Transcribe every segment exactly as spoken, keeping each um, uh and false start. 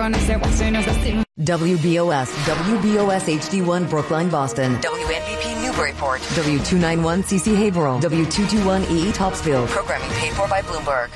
conocer, paso y nos decimos. W B O S, W B O S H D one Brookline, Boston. W N B P Newburyport. W two ninety-one C C Haverhill. W two twenty-one E E Topsfield. Programming paid for by Bloomberg.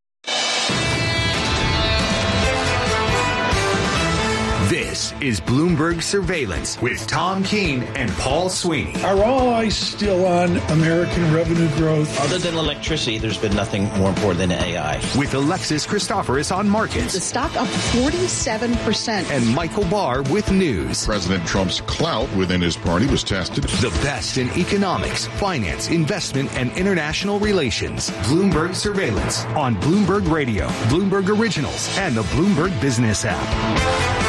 This is Bloomberg Surveillance with Tom Keene and Paul Sweeney. Are all eyes still on American revenue growth? Other than electricity, there's been nothing more important than A I. With Alexis Christoforous on markets. The stock up forty-seven percent. And Michael Barr with news. President Trump's clout within his party was tested. The best in economics, finance, investment, and international relations. Bloomberg Surveillance on Bloomberg Radio, Bloomberg Originals, and the Bloomberg Business app.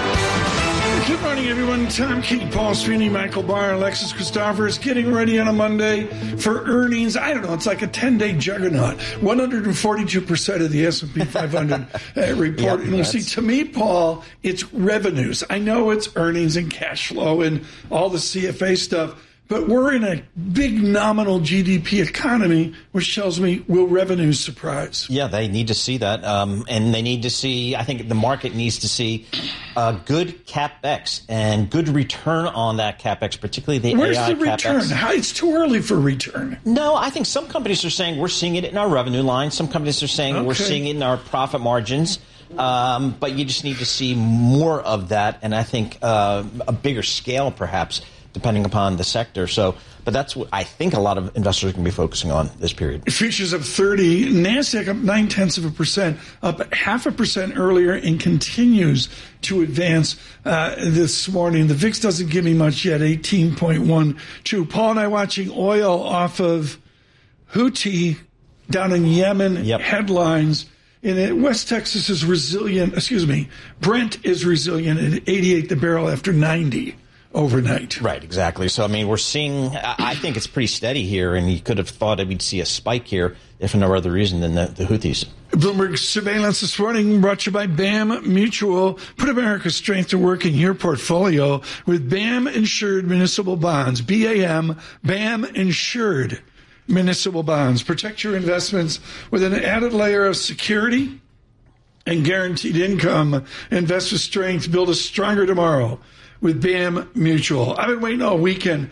Good morning, everyone. Tom Keene, Paul Sweeney, Michael Barr, Alexis Christoforous getting ready on a Monday for earnings. I don't know. It's like a ten-day juggernaut. one hundred forty-two percent of the S and P five hundred uh, report. Yep, and you see, to me, Paul, it's revenues. I know it's earnings and cash flow and all the C F A stuff. But we're in a big nominal G D P economy, which tells me, will revenues surprise? Yeah, they need to see that. Um, and they need to see, I think the market needs to see uh, good CapEx and good return on that CapEx, particularly the Where's A I the return? CapEx. How, it's too early for return. No, I think some companies are saying we're seeing it in our revenue line. Some companies are saying Okay. we're seeing it in our profit margins. Um, but you just need to see more of that. And I think uh, a bigger scale, perhaps, depending upon the sector. So, but that's what I think a lot of investors are going to be focusing on this period. Futures up thirty, NASDAQ up nine tenths of a percent, up half a percent earlier, and continues to advance uh, this morning. The V I X doesn't give me much yet, eighteen point one two. Paul and I watching oil off of Houthi down in Yemen. Yep. Headlines. In West Texas is resilient. Excuse me, Brent is resilient at eighty-eight the barrel after ninety. Overnight. Right, exactly. So, I mean, we're seeing, I think it's pretty steady here, and you could have thought that we'd see a spike here, if for no other reason than the, the Houthis. Bloomberg Surveillance this morning brought to you by BAM Mutual. Put America's strength to work in your portfolio with BAM Insured Municipal Bonds. B A M, BAM Insured Municipal Bonds. Protect your investments with an added layer of security and guaranteed income. Invest with strength. Build a stronger tomorrow with BAM Mutual. I've been waiting all weekend.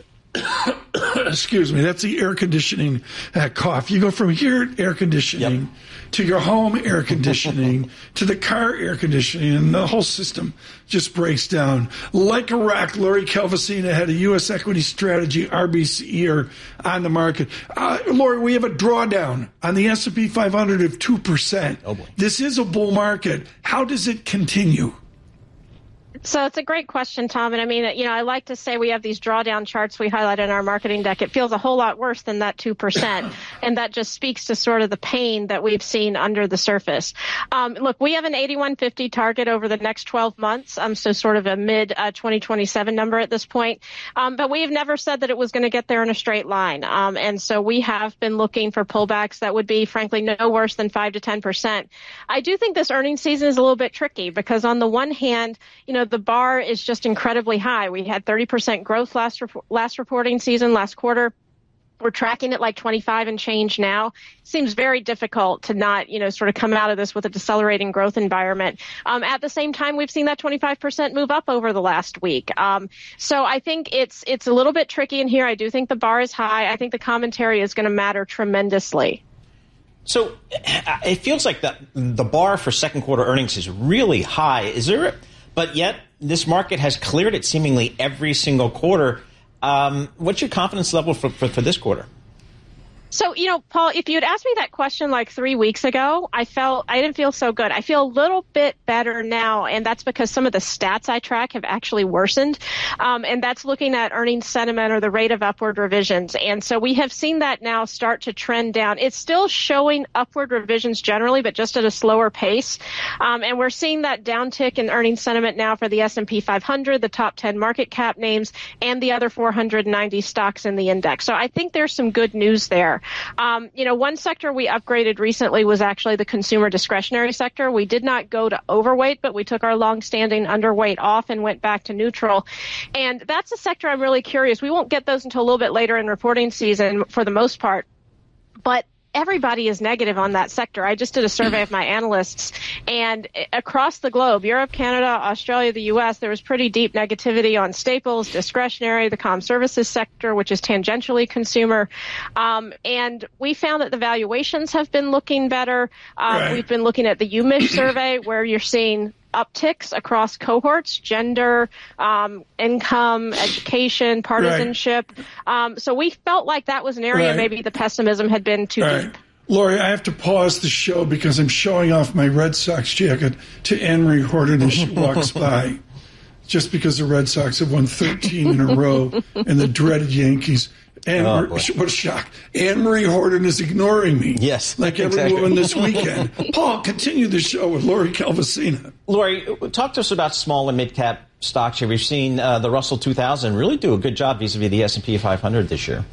Excuse me. That's the air conditioning uh, cough. You go from here, air conditioning, yep, to your home air conditioning, to the car air conditioning, and the whole system just breaks down. Like a rock, Lori Calvasina, head of U S Equity Strategy, R B C, are on the market. Uh, Lori, we have a drawdown on the S and P five hundred of two percent. Oh boy. This is a bull market. How does it continue? So it's a great question, Tom. And I mean, you know, I like to say we have these drawdown charts we highlight in our marketing deck. It feels a whole lot worse than that two percent. And that just speaks to sort of the pain that we've seen under the surface. Um, look, we have an eighty-one fifty target over the next twelve months. Um, so sort of a mid uh, twenty twenty-seven number at this point. Um, but we have never said that it was going to get there in a straight line. Um, and so we have been looking for pullbacks that would be, frankly, no worse than five to ten percent. I do think this earnings season is a little bit tricky because on the one hand, you know, the bar is just incredibly high. We had thirty percent growth last rep- last reporting season, last quarter. We're tracking it like twenty-five and change now. It seems very difficult to not, you know, sort of come out of this with a decelerating growth environment. Um, at the same time, we've seen that twenty-five percent move up over the last week. Um, so I think it's it's a little bit tricky in here. I do think the bar is high. I think the commentary is going to matter tremendously. So it feels like the the bar for second quarter earnings is really high. Is there? But yet this market has cleared it seemingly every single quarter. Um, what's your confidence level for, for, for this quarter? So, you know, Paul, if you had asked me that question like three weeks ago, I felt I didn't feel so good. I feel a little bit better now, and that's because some of the stats I track have actually worsened. Um, and that's looking at earnings sentiment or the rate of upward revisions. And so we have seen that now start to trend down. It's still showing upward revisions generally, but just at a slower pace. Um, and we're seeing that downtick in earnings sentiment now for the S and P five hundred, the top ten market cap names, and the other four hundred ninety stocks in the index. So I think there's some good news there. Um, you know, one sector we upgraded recently was actually the consumer discretionary sector. We did not go to overweight, but we took our long-standing underweight off and went back to neutral. And that's a sector I'm really curious. We won't get those until a little bit later in reporting season for the most part. But everybody is negative on that sector. I just did a survey of my analysts, and across the globe, Europe, Canada, Australia, the U S, there was pretty deep negativity on staples, discretionary, the comm services sector, which is tangentially consumer. Um, and we found that the valuations have been looking better. Um, Right. We've been looking at the U M I S survey, where you're seeing upticks across cohorts, gender, um, income, education, partisanship. Right. Um, so we felt like that was an area right. maybe the pessimism had been too right. deep. Lori, I have to pause the show because I'm showing off my Red Sox jacket to Anne-Marie Horton as she walks by, just because the Red Sox have won thirteen in a row and the dreaded Yankees. Anne, oh, what a shock. Anne-Marie Horton is ignoring me. Yes. Like every exactly. woman this weekend. Paul, continue the show with Lori Calvasina. Lori, talk to us about small and mid-cap stocks here. We've seen uh, the Russell two thousand really do a good job vis-a-vis the S and P five hundred this year.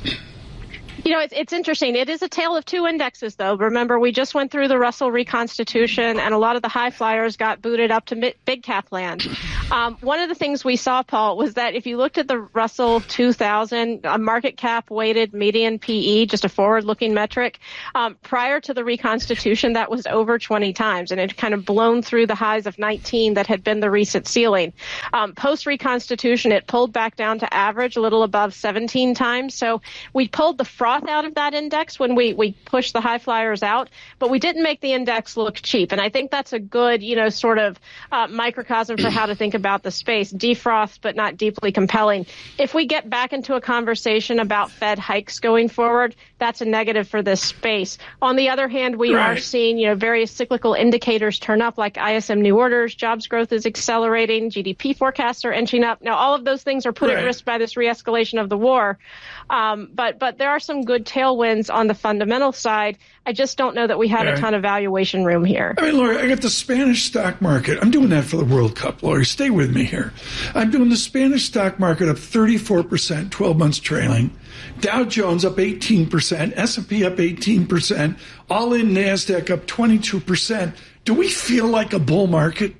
You know, it's, it's interesting. It is a tale of two indexes, though. Remember, we just went through the Russell reconstitution, and a lot of the high flyers got booted up to mid, big cap land. Um, one of the things we saw, Paul, was that if you looked at the Russell two thousand, a market cap weighted median P E, just a forward-looking metric, um, prior to the reconstitution, that was over twenty times, and it kind of blown through the highs of nineteen that had been the recent ceiling. Um, post-reconstitution, it pulled back down to average, a little above seventeen times. So we pulled the froth out of that index when we, we pushed the high flyers out, but we didn't make the index look cheap. And I think that's a good, you know, sort of uh, microcosm for how to think about the space. Defrost, but not deeply compelling. If we get back into a conversation about Fed hikes going forward, that's a negative for this space. On the other hand, we right. are seeing, you know, various cyclical indicators turn up, like I S M new orders, jobs growth is accelerating, G D P forecasts are inching up. Now, all of those things are put right. at risk by this re-escalation of the war. Um, but, but there are some good tailwinds on the fundamental side. I just don't know that we have yeah. a ton of valuation room here. I mean, Lori, I got the Spanish stock market. I'm doing that for the World Cup, Lori. Stay with me here. I'm doing the Spanish stock market up thirty-four percent, twelve months trailing. Dow Jones up eighteen percent, S and P up eighteen percent, all in NASDAQ up twenty-two percent. Do we feel like a bull market?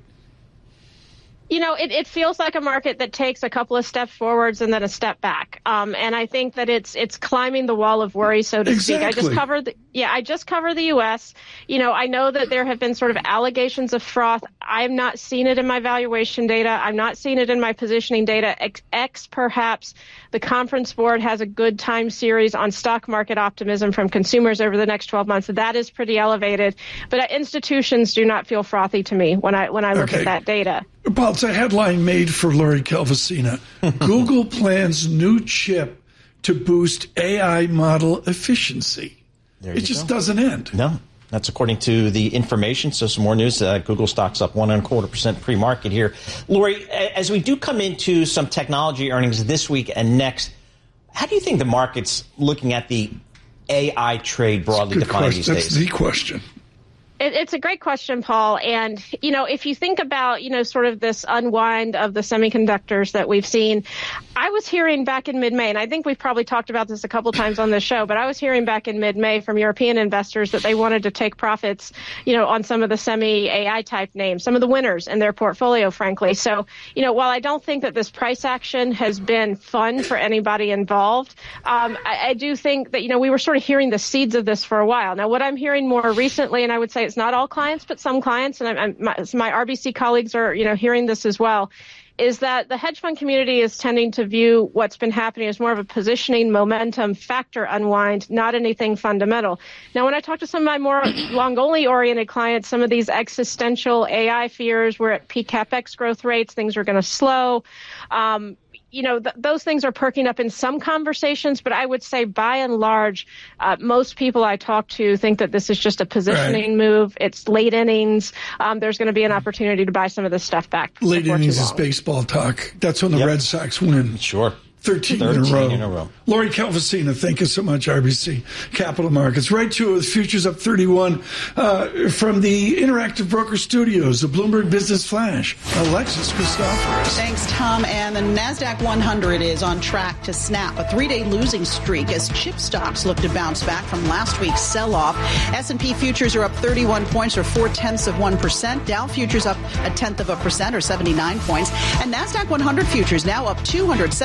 You know, it, it feels like a market that takes a couple of steps forwards and then a step back. Um, and I think that it's it's climbing the wall of worry, so to exactly. speak. I just covered the, yeah, I just covered the U S. You know, I know that there have been sort of allegations of froth. I'm not seeing it in my valuation data. I'm not seeing it in my positioning data. X, X perhaps the Conference Board has a good time series on stock market optimism from consumers over the next twelve months. That is pretty elevated. But institutions do not feel frothy to me when I when I look okay. at that data. Paul, it's a headline made for Lori Calvasina. Google plans new chip to boost A I model efficiency. There it just go. doesn't end. No, that's according to the information. So some more news. Uh, Google stock's up one and a quarter percent pre-market here. Lori, as we do come into some technology earnings this week and next, how do you think the market's looking at the A I trade broadly defined these days? That's the question. It's a great question, Paul. And, you know, if you think about, you know, sort of this unwind of the semiconductors that we've seen, I was hearing back in mid-May, and I think we've probably talked about this a couple times on this show, but I was hearing back in mid-May from European investors that they wanted to take profits, you know, on some of the semi-A I type names, some of the winners in their portfolio, frankly. So, you know, while I don't think that this price action has been fun for anybody involved, um, I, I do think that, you know, we were sort of hearing the seeds of this for a while. Now, what I'm hearing more recently, and I would say it's not all clients, but some clients, and I'm, I'm, my, my R B C colleagues are, you know, hearing this as well, is that the hedge fund community is tending to view what's been happening as more of a positioning momentum factor unwind, not anything fundamental. Now, when I talk to some of my more long-only oriented clients, some of these existential A I fears, we're at peak CapEx growth rates, things are going to slow. Um, You know, th- those things are perking up in some conversations, but I would say by and large, uh, most people I talk to think that this is just a positioning right. move. It's late innings. Um, there's going to be an opportunity to buy some of this stuff back. Late innings is baseball talk. That's when the yep. Red Sox win. Sure. thirteen, thirteen in a row. In a row. Lori Calvasina, thank you so much, R B C Capital Markets. Right to it with futures up thirty-one uh, from the Interactive Broker Studios, the Bloomberg Business Flash. Alexis Christoforous. Thanks, Tom. And the NASDAQ one hundred is on track to snap a three-day losing streak as chip stocks look to bounce back from last week's sell-off. S and P futures are up thirty-one points, or four-tenths of one percent. Dow futures up a tenth of a percent, or seventy-nine points. And NASDAQ one hundred futures now up two hundred seventy-two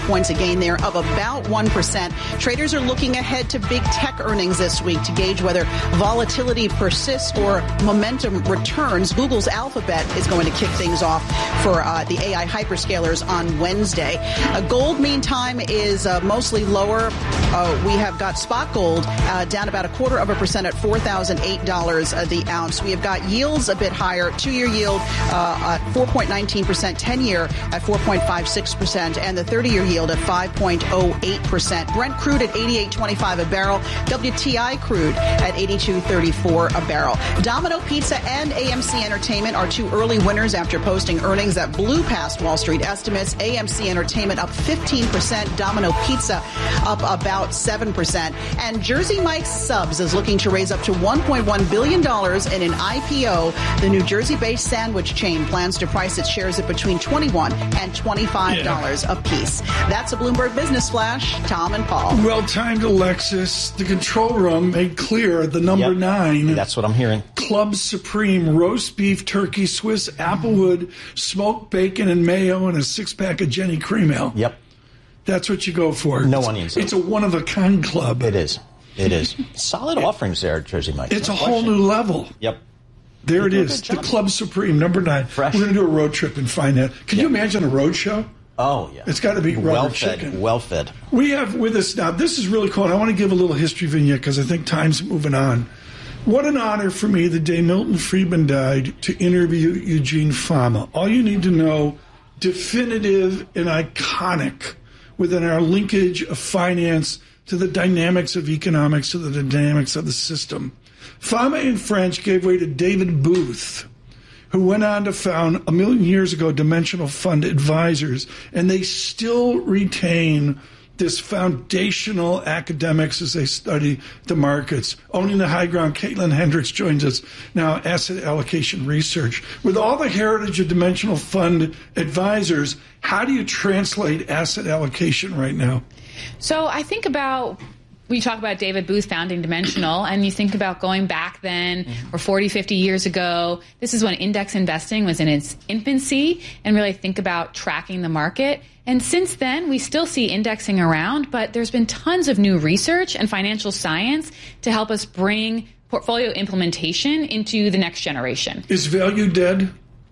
points, a gain there of about one percent. Traders are looking ahead to big tech earnings this week to gauge whether volatility persists or momentum returns. Google's Alphabet is going to kick things off for uh, the A I hyperscalers on Wednesday. Uh, gold, meantime, is uh, mostly lower. Uh, we have got spot gold uh, down about a quarter of a percent at four thousand eight dollars the ounce. We have got yields a bit higher. Two-year yield uh, at four point one nine percent, ten-year at four point five six percent, and the thirty-year yield at five point oh eight percent. Brent crude at eighty-eight twenty-five a barrel. W T I crude at eighty-two thirty-four a barrel. Domino Pizza and A M C Entertainment are two early winners after posting earnings that blew past Wall Street estimates. A M C Entertainment up fifteen percent. Domino Pizza up about seven percent. And Jersey Mike's Subs is looking to raise up to one point one billion dollars in an I P O. The New Jersey-based sandwich chain plans to price its shares at between twenty-one dollars and twenty-five dollars yeah. a piece. That's a Bloomberg Business Flash. Tom and Paul. Well-timed, Alexis. The control room made clear the number yep. nine. That's what I'm hearing. Club Supreme, roast beef, turkey, Swiss, applewood, smoked bacon and mayo, and a six-pack of Jenny Cream Ale. Yep. That's what you go for. No it's, onions. It's a one-of-a-kind club. It is. It is. Solid offerings there at Jersey Mike's. It's no a question. whole new level. Yep. There you it is. The Club Supreme, number nine. Fresh. We're going to do a road trip and find that. Can yep. you imagine a road show? Oh, yeah. It's got to be rubber well chicken. Fed, well fed. We have with us now, this is really cool, and I want to give a little history vignette because I think time's moving on. What an honor for me the day Milton Friedman died to interview Eugene Fama. All you need to know, definitive and iconic within our linkage of finance to the dynamics of economics, to the dynamics of the system. Fama in French gave way to David Booth, who went on to found a million years ago Dimensional Fund Advisors, and they still retain this foundational academics as they study the markets. Owning the high ground, Caitlin Hendricks joins us now, Asset Allocation Research. With all the heritage of Dimensional Fund Advisors, how do you translate asset allocation right now? So I think about, we talk about David Booth founding Dimensional, and you think about going back then, or forty, fifty years ago. This is when index investing was in its infancy, and really think about tracking the market. And since then, we still see indexing around, but there's been tons of new research and financial science to help us bring portfolio implementation into the next generation. Is value dead?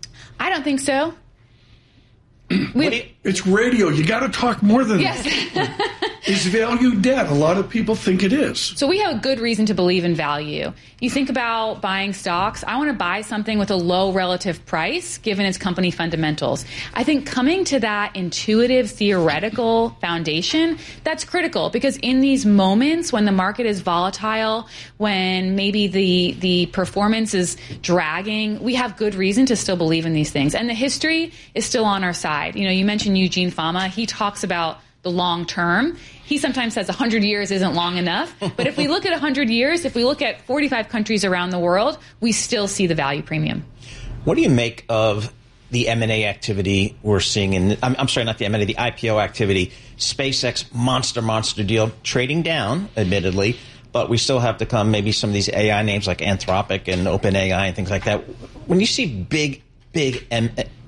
I don't think so. It's radio. You got to talk more than yes. that. Is value dead? A lot of people think it is. So we have a good reason to believe in value. You think about buying stocks. I want to buy something with a low relative price given its company fundamentals. I think coming to that intuitive theoretical foundation, that's critical, because in these moments when the market is volatile, when maybe the the performance is dragging, we have good reason to still believe in these things. And the history is still on our side. You know, you mentioned Eugene Fama. He talks about the long term. He sometimes says one hundred years isn't long enough. But if we look at one hundred years, if we look at forty-five countries around the world, we still see the value premium. What do you make of the M and A activity we're seeing in, I'm, I'm sorry, not the M and A, the I P O activity? SpaceX, monster, monster deal, trading down, admittedly, but we still have to come maybe some of these A I names like Anthropic and OpenAI and things like that. When you see big, big M-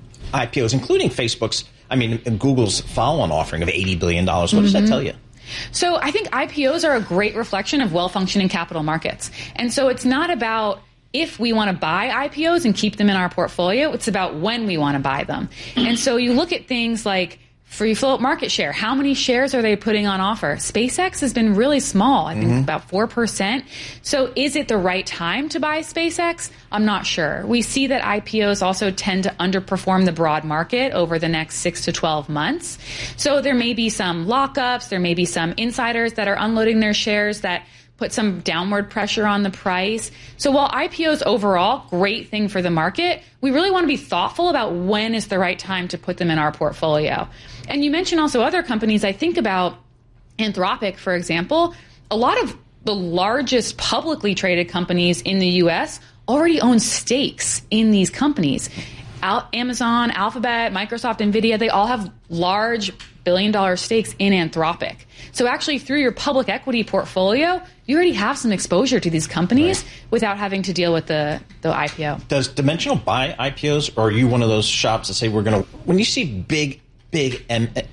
I P Os, including Facebook's, I mean, Google's follow-on offering of eighty billion dollars, what does mm-hmm. that tell you? So I think I P Os are a great reflection of well-functioning capital markets. And so it's not about if we want to buy I P Os and keep them in our portfolio, it's about when we want to buy them. And so you look at things like free float market share. How many shares are they putting on offer? SpaceX has been really small. I think mm-hmm. about four percent. So is it the right time to buy SpaceX? I'm not sure. We see that I P Os also tend to underperform the broad market over the next six to twelve months. So there may be some lockups. There may be some insiders that are unloading their shares that put some downward pressure on the price. So while I P Os overall, great thing for the market, we really want to be thoughtful about when is the right time to put them in our portfolio. And you mentioned also other companies. I think about Anthropic, for example. A lot of the largest publicly traded companies in the U S already own stakes in these companies. Al- Amazon, Alphabet, Microsoft, NVIDIA, they all have large billion dollar stakes in Anthropic. So actually through your public equity portfolio, you already have some exposure to these companies right. without having to deal with the, the I P O. Does Dimensional buy I P Os, or are you one of those shops that say we're going to, when you see big, big M-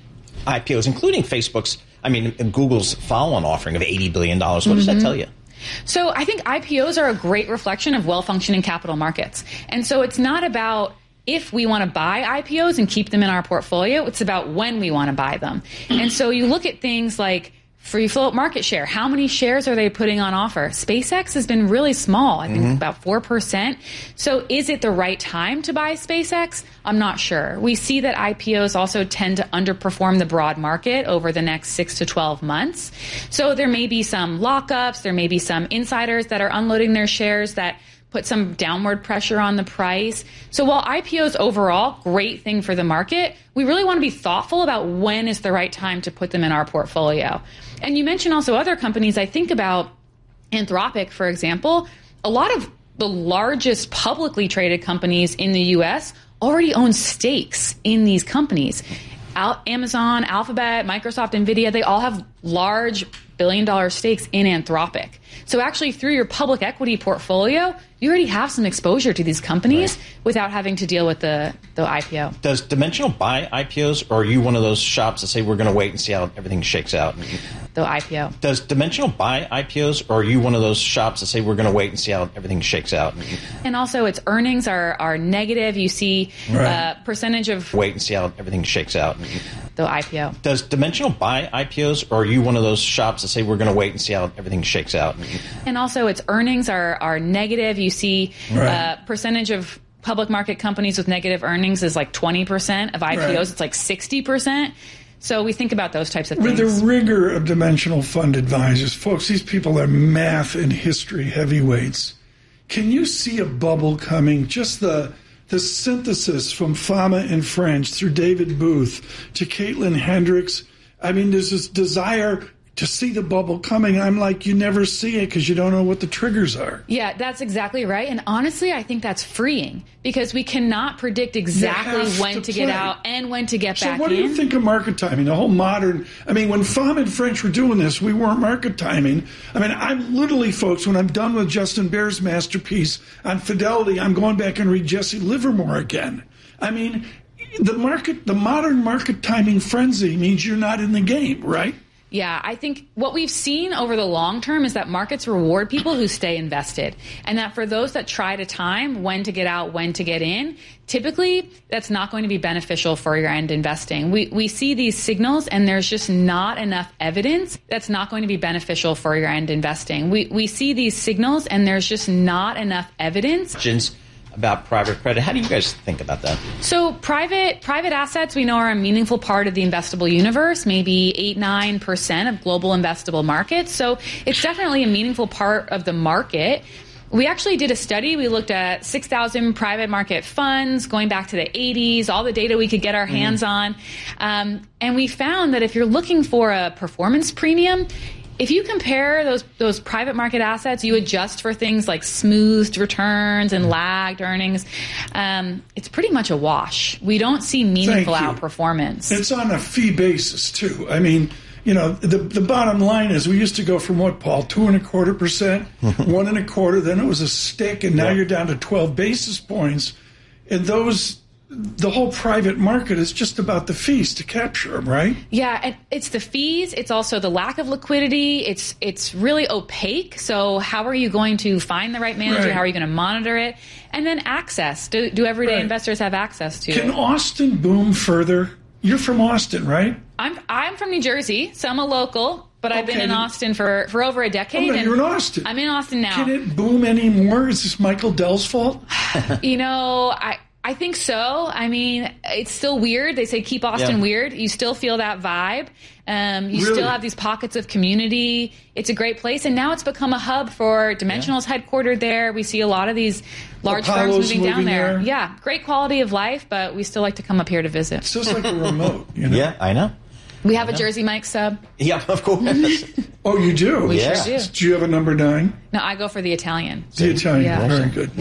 I P Os, including Facebook's, I mean, Google's follow-on offering of eighty billion dollars. What does Mm-hmm. that tell you? So I think I P Os are a great reflection of well-functioning capital markets. And so it's not about if we want to buy I P Os and keep them in our portfolio, it's about when we want to buy them. And so you look at things like free float market share. How many shares are they putting on offer? SpaceX has been really small, I think mm-hmm. about four percent. So is it the right time to buy SpaceX? I'm not sure. We see that I P Os also tend to underperform the broad market over the next six to twelve months. So there may be some lockups, there may be some insiders that are unloading their shares that put some downward pressure on the price. So while I P Os overall, great thing for the market, we really want to be thoughtful about when is the right time to put them in our portfolio. And you mentioned also other companies. I think about Anthropic, for example. A lot of the largest publicly traded companies in the U S already own stakes in these companies. Al- Amazon, Alphabet, Microsoft, NVIDIA, they all have large billion dollar stakes in Anthropic. So actually through your public equity portfolio, you already have some exposure to these companies right. without having to deal with the, the I P O. Does Dimensional buy I P Os, or are you one of those shops that say we're going to wait and see how everything shakes out? The I P O. Does Dimensional buy I P Os, or are you one of those shops that say we're going to wait and see how everything shakes out? And also its earnings are, are negative. You see a right. uh, percentage of... Wait and see how everything shakes out. The I P O. Does Dimensional buy I P Os, or are you one of those shops that say we're going to wait and see how everything shakes out? And also its earnings are, are negative. You see a right. uh, percentage of public market companies with negative earnings is like twenty percent. Of I P Os, right. it's like sixty percent. So we think about those types of things. With the rigor of Dimensional Fund Advisors, folks, these people are math and history heavyweights. Can you see a bubble coming? Just the the synthesis from Fama and French through David Booth to Caitlin Hendricks. I mean, there's this desire to see the bubble coming. I'm like, you never see it because you don't know what the triggers are. Yeah, that's exactly right. And honestly, I think that's freeing because we cannot predict exactly when to, to get out and when to get so back in. So what do you think of market timing? The whole modern, I mean, when Fama and French were doing this, we weren't market timing. I mean, I'm literally, folks, when I'm done with Justin Baer's masterpiece on Fidelity, I'm going back and read Jesse Livermore again. I mean, the market, the modern market timing frenzy means you're not in the game, right? Yeah, I think what we've seen over the long term is that markets reward people who stay invested. And that for those that try to time when to get out, when to get in, typically that's not going to be beneficial for your end investing. We we see these signals and there's just not enough evidence that's not going to be beneficial for your end investing. We we see these signals and there's just not enough evidence. About private credit. How do you guys think about that? So private private assets we know are a meaningful part of the investable universe, maybe eight, nine percent of global investable markets. So it's definitely a meaningful part of the market. We actually did a study. We looked at six thousand private market funds going back to the eighties, all the data we could get our hands mm. on. Um, and we found that if you're looking for a performance premium, if you compare those those private market assets, you adjust for things like smoothed returns and lagged earnings, um, it's pretty much a wash. We don't see meaningful outperformance. It's on a fee basis, too. I mean, you know, the the bottom line is we used to go from what, Paul, two and a quarter percent, one and a quarter, then it was a stick, and now yeah. you're down to twelve basis points. And those... the whole private market is just about the fees to capture them, right? Yeah, and it's the fees. It's also the lack of liquidity. It's it's really opaque. So how are you going to find the right manager? Right. How are you going to monitor it? And then access. Do, do everyday right. investors have access to Can it? Austin boom further? You're from Austin, right? I'm I'm from New Jersey, so I'm a local. But okay. I've been in Austin for, for over a decade. Oh, no, and you're in Austin. I'm in Austin now. Can it boom anymore? Is this Michael Dell's fault? You know, I... I think so. I mean, it's still weird. They say keep Austin yeah. weird. You still feel that vibe. Um, you really? still have these pockets of community. It's a great place. And now it's become a hub for Dimensional's yeah. headquartered there. We see a lot of these large Apollo's firms moving down moving there. there. Yeah, great quality of life, but we still like to come up here to visit. It's just like a remote, you know? Yeah, I know. We have a Jersey Mike sub. Yeah, of course. Oh, you do? We yeah. sure do. Do you have a number nine? No, I go for the Italian. The Italian. Yeah. Very good. Yep.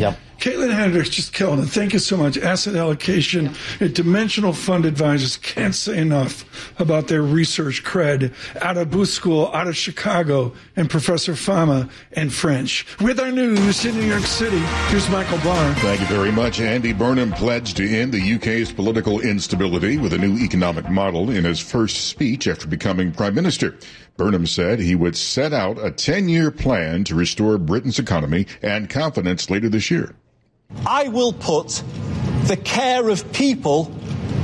Caitlin Hendricks, just killing it. Thank you so much. Asset allocation yeah. at Dimensional Fund Advisors. Can't say enough about their research cred out of Booth School, out of Chicago, and Professor Fama and French. With our news in New York City, here's Michael Barr. Thank you very much. Andy Burnham pledged to end the U K's political instability with a new economic model in his first speech after becoming Prime Minister. Burnham said he would set out a ten-year plan to restore Britain's economy and confidence later this year. I will put the care of people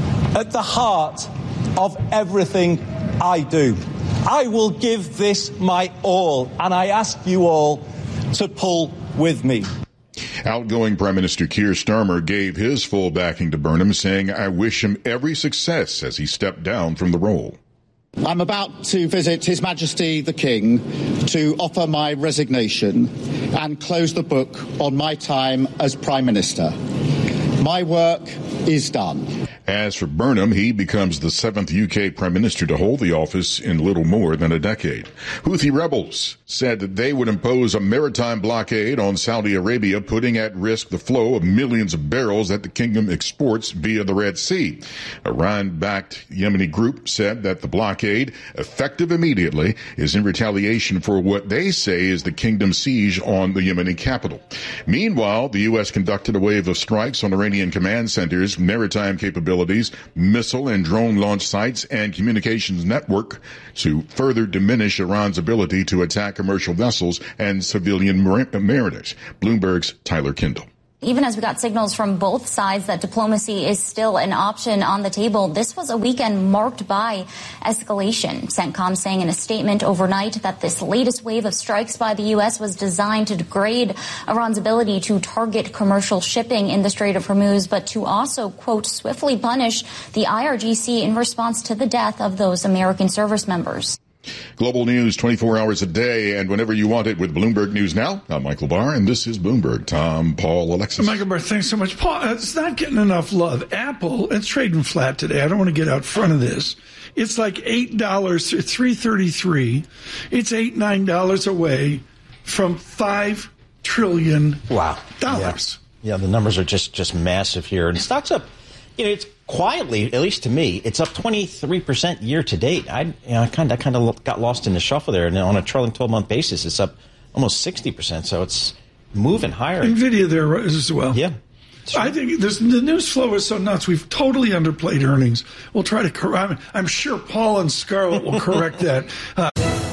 at the heart of everything I do. I will give this my all, and I ask you all to pull with me. Outgoing Prime Minister Keir Starmer gave his full backing to Burnham, saying, "I wish him every success as he stepped down from the role." I'm about to visit His Majesty the King to offer my resignation and close the book on my time as Prime Minister. My work is done. As for Burnham, he becomes the seventh U K Prime Minister to hold the office in little more than a decade. Houthi rebels said that they would impose a maritime blockade on Saudi Arabia, putting at risk the flow of millions of barrels that the kingdom exports via the Red Sea. Iran-backed Yemeni group said that the blockade, effective immediately, is in retaliation for what they say is the kingdom's siege on the Yemeni capital. Meanwhile, the U S conducted a wave of strikes on Iranian command centers, maritime capabilities, missile and drone launch sites, and communications network to further diminish Iran's ability to attack commercial vessels and civilian mariners. Bloomberg's Tyler Kindle. Even as we got signals from both sides that diplomacy is still an option on the table, this was a weekend marked by escalation. CENTCOM saying in a statement overnight that this latest wave of strikes by the U S was designed to degrade Iran's ability to target commercial shipping in the Strait of Hormuz, but to also, quote, swiftly punish the I R G C in response to the death of those American service members. Global news twenty-four hours a day and whenever you want it with Bloomberg News Now. I'm Michael Barr, and this is Bloomberg. Tom, Paul, Alexis. Michael Barr, thanks so much. Paul, it's not getting enough love. Apple, it's trading flat today. I don't want to get out front of this. It's like eight dollars, three thirty-three. It's eight dollars, nine dollars away from five trillion dollars. Wow. Yeah. yeah, the numbers are just, just massive here. And stock's up, you know, it's quietly, at least to me, it's up twenty-three percent year to date. I, you know, I kind of, kind of got lost in the shuffle there, and on a trailing twelve-month basis, it's up almost sixty percent. So it's moving higher. Nvidia there as well. Yeah, I think this, the news flow is so nuts. We've totally underplayed earnings. We'll try to correct. I'm sure Paul and Scarlett will correct that. Uh,